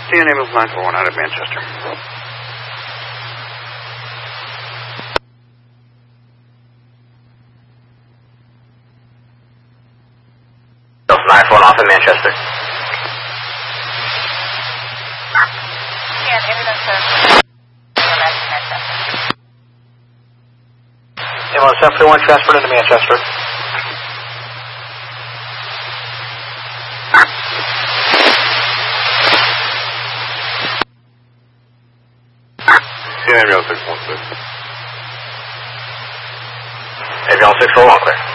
CN ambulance 941 out of Manchester. Delta 941 off in Manchester. CN ambulance 741 transferred into Manchester. CN ambulance 616. Ambulance 641 clear.